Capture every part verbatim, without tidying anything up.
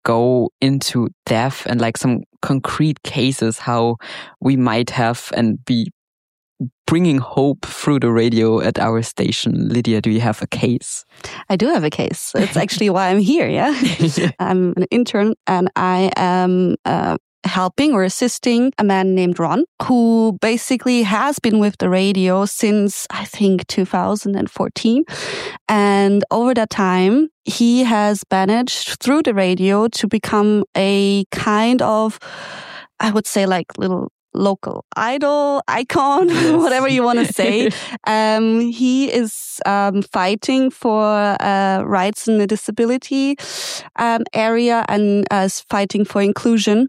go into depth and like some concrete cases how we might have and be bringing hope through the radio at our station. Lydia, do you have a case? I do have a case. It's actually why I'm here, yeah? I'm an intern and I am uh, helping or assisting a man named Ron, who basically has been with the radio since, I think, two thousand fourteen. And over that time, he has managed through the radio to become a kind of, I would say, like little local idol, icon, yes. whatever you want to say. um, he is um, fighting for uh, rights in the disability um, area and uh, is fighting for inclusion.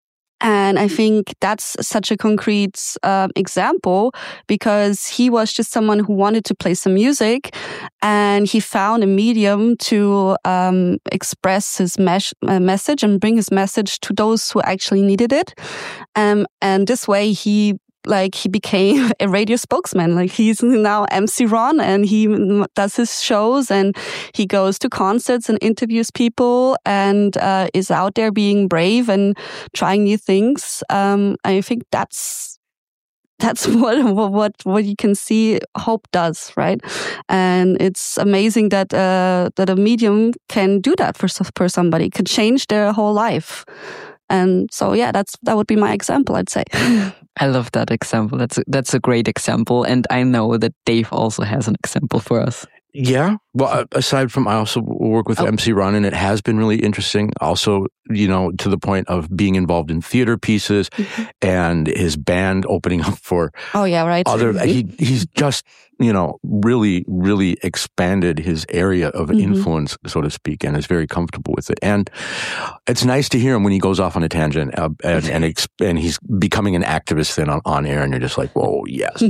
And I think that's such a concrete um, example because he was just someone who wanted to play some music and he found a medium to um, express his mes- uh, message and bring his message to those who actually needed it. Um, and this way he Like he became a radio spokesman. Like he's now M C Ron and he does his shows and he goes to concerts and interviews people and uh, is out there being brave and trying new things. Um, I think that's that's what what what you can see hope does, right? And it's amazing that uh, that a medium can do that for for somebody, could change their whole life. And so, yeah, that's that would be my example, I'd say. I love that example. That's a, that's a great example. And I know that Dave also has an example for us. Yeah. Well, aside from, I also work with oh. M C Ron, and it has been really interesting. Also, you know, to the point of being involved in theater pieces mm-hmm. and his band opening up for oh yeah, right. other. He he's just you know really really expanded his area of mm-hmm. influence, so to speak, and is very comfortable with it. And it's nice to hear him when he goes off on a tangent uh, and and, exp- and he's becoming an activist then on, on air, and you're just like, whoa, yes.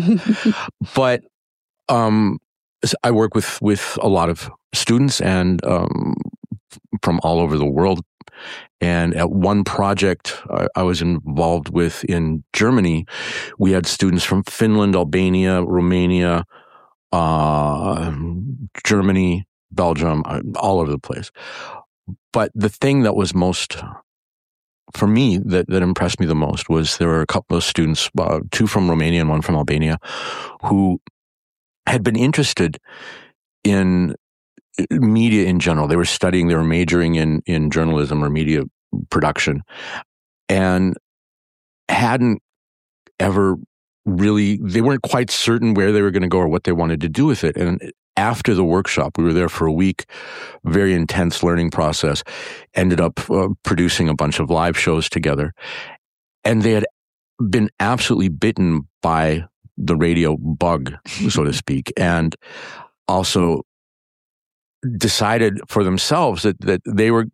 But um. I work with, with a lot of students and um, from all over the world. And at one project I, I was involved with in Germany, we had students from Finland, Albania, Romania, uh, Germany, Belgium, all over the place. But the thing that was most, for me, that, that impressed me the most was there were a couple of students, uh, two from Romania and one from Albania, who had been interested in media in general. They were studying, they were majoring in, in journalism or media production and hadn't ever really, they weren't quite certain where they were going to go or what they wanted to do with it. And after the workshop, we were there for a week, very intense learning process, ended up uh, producing a bunch of live shows together. And they had been absolutely bitten by the radio bug, so to speak, and also decided for themselves that, that they were,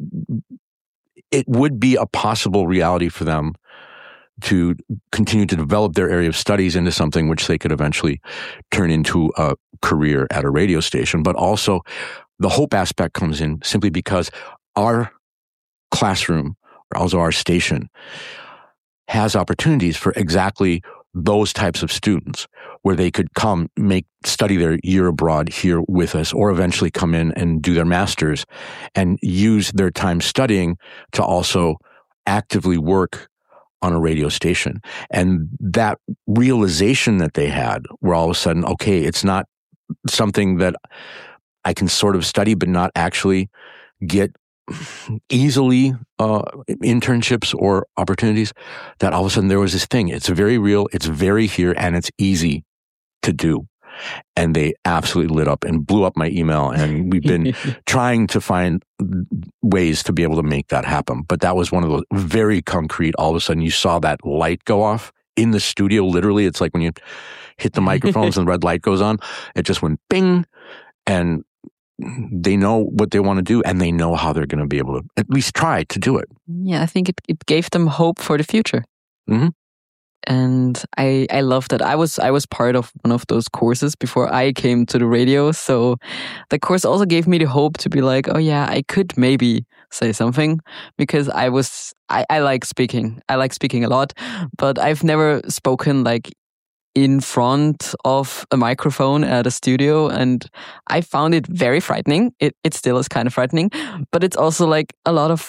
it would be a possible reality for them to continue to develop their area of studies into something which they could eventually turn into a career at a radio station. But also the hope aspect comes in simply because our classroom, or also our station, has opportunities for exactly those types of students where they could come, make, study their year abroad here with us, or eventually come in and do their masters and use their time studying to also actively work on a radio station. And that realization that they had, where all of a sudden, okay, it's not something that I can sort of study, but not actually get easily uh, internships or opportunities, that all of a sudden there was this thing. It's very real, it's very here, and it's easy to do. And they absolutely lit up and blew up my email. And we've been trying to find ways to be able to make that happen. But that was one of those very concrete, all of a sudden you saw that light go off in the studio. Literally, it's like when you hit the microphones and the red light goes on, it just went bing. And they know what they want to do, and they know how they're going to be able to at least try to do it. Yeah, I think it, it gave them hope for the future. Mm-hmm. And I I love that. I was I was part of one of those courses before I came to the radio. So the course also gave me the hope to be like, oh yeah, I could maybe say something, because I was I, I like speaking. I like speaking a lot, but I've never spoken like in front of a microphone at a studio, and I found it very frightening. It it still is kind of frightening, but it's also like a lot of